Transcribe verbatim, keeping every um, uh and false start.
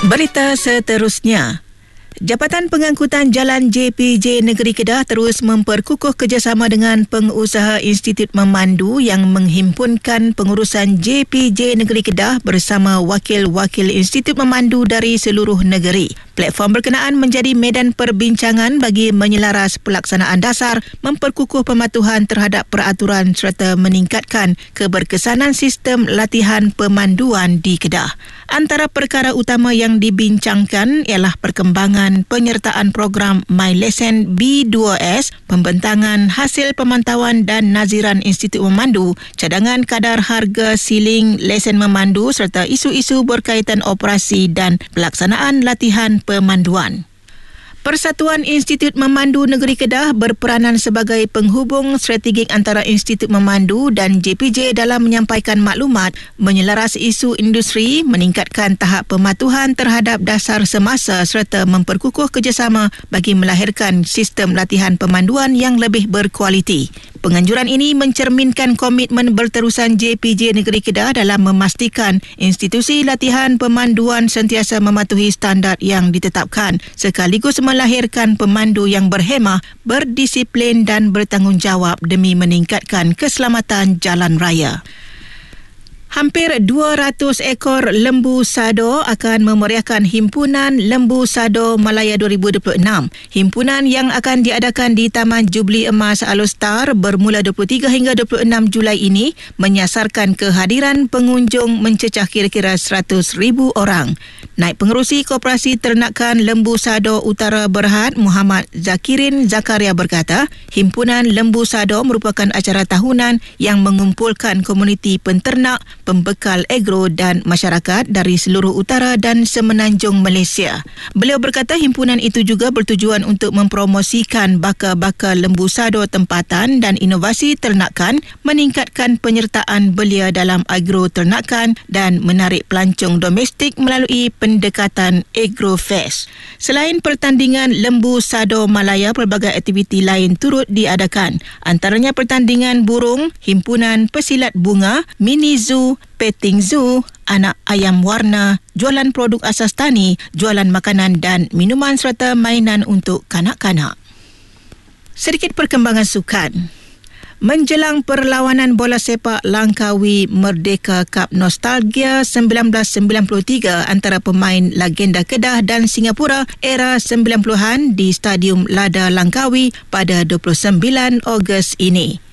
Berita seterusnya. Jabatan Pengangkutan Jalan J P J Negeri Kedah terus memperkukuh kerjasama dengan pengusaha Institut Memandu yang menghimpunkan pengurusan J P J Negeri Kedah bersama wakil-wakil Institut Memandu dari seluruh negeri. Platform berkenaan menjadi medan perbincangan bagi menyelaras pelaksanaan dasar, memperkukuh pematuhan terhadap peraturan serta meningkatkan keberkesanan sistem latihan pemanduan di Kedah. Antara perkara utama yang dibincangkan ialah perkembangan penyertaan program MyLesen B dua S, pembentangan hasil pemantauan dan naziran Institut Memandu, cadangan kadar harga siling lesen memandu serta isu-isu berkaitan operasi dan pelaksanaan latihan pemanduan. Persatuan Institut Memandu Negeri Kedah berperanan sebagai penghubung strategik antara Institut Memandu dan J P J dalam menyampaikan maklumat, menyelaras isu industri, meningkatkan tahap pematuhan terhadap dasar semasa serta memperkukuh kerjasama bagi melahirkan sistem latihan pemanduan yang lebih berkualiti. Penganjuran ini mencerminkan komitmen berterusan J P J Negeri Kedah dalam memastikan institusi latihan pemanduan sentiasa mematuhi standard yang ditetapkan sekaligus melahirkan pemandu yang berhemah, berdisiplin dan bertanggungjawab demi meningkatkan keselamatan jalan raya. Hampir dua ratus ekor lembu sado akan memeriahkan Himpunan Lembu Sado Malaya dua ribu dua puluh enam. Himpunan yang akan diadakan di Taman Jubli Emas Alostar bermula dua puluh tiga hingga dua puluh enam Julai ini menyasarkan kehadiran pengunjung mencecah kira-kira seratus ribu orang. Naib Pengerusi Koperasi Ternakan Lembu Sado Utara Berhad, Muhammad Zakirin Zakaria berkata, Himpunan Lembu Sado merupakan acara tahunan yang mengumpulkan komuniti penternak, pembekal agro dan masyarakat dari seluruh utara dan semenanjung Malaysia. Beliau berkata himpunan itu juga bertujuan untuk mempromosikan bakal-bakal lembu sado tempatan dan inovasi ternakan, meningkatkan penyertaan belia dalam agro ternakan dan menarik pelancong domestik melalui pendekatan Agrofest. Selain pertandingan Lembu Sado Malaya, pelbagai aktiviti lain turut diadakan. Antaranya pertandingan burung, himpunan pesilat bunga, mini zoo, petting zoo, anak ayam warna, jualan produk asas tani, jualan makanan dan minuman serta mainan untuk kanak-kanak. Sedikit perkembangan sukan. Menjelang perlawanan bola sepak Langkawi Merdeka Cup Nostalgia sembilan belas sembilan puluh tiga antara pemain legenda Kedah dan Singapura era sembilan puluhan di Stadium Lada Langkawi pada dua puluh sembilan Ogos ini.